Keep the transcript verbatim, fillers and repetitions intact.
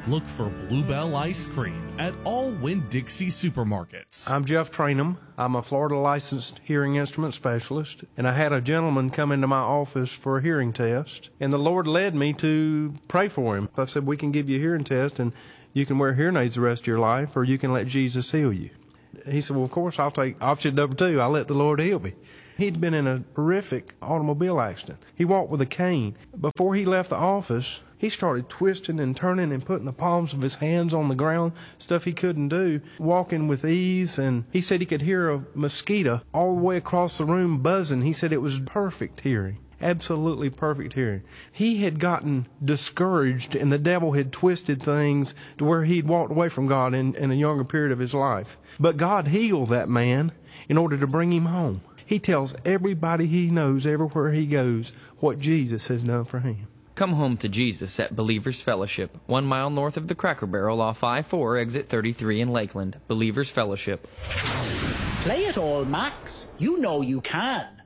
Look for Bluebell Ice Cream at all Winn-Dixie supermarkets. I'm Jeff Trainum. I'm a Florida licensed hearing instrument specialist, and I had a gentleman come into my office for a hearing test, and the Lord led me to pray for him. I said, we can give you a hearing test, and you can wear hearing aids the rest of your life, or you can let Jesus heal you. He said, well, of course, I'll take option number two. I'll let the Lord heal me. He'd been in a horrific automobile accident. He walked with a cane. Before he left the office, he started twisting and turning and putting the palms of his hands on the ground, stuff he couldn't do, walking with ease. And he said he could hear a mosquito all the way across the room buzzing. He said it was perfect hearing. Absolutely perfect hearing. He had gotten discouraged, and the devil had twisted things to where he'd walked away from God in, in a younger period of his life. But God healed that man in order to bring him home. He tells everybody he knows, everywhere he goes, what Jesus has done for him. Come home to Jesus at Believers Fellowship, one mile north of the Cracker Barrel off I four, exit thirty-three in Lakeland. Believers Fellowship. Play it all, Max. You know you can.